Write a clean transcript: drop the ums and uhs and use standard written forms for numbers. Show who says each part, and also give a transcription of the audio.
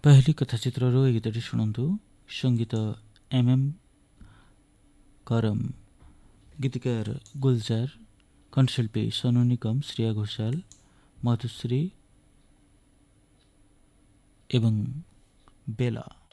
Speaker 1: पहली कथाचित्रहरू ए गीतटी शुणन्तु। सङ्गीत एमएम करम, गीतकार गुलजार, कण्ठशिल्पी सोनु निगम, श्रेया घोषाल, माधुश्री एवं बेला।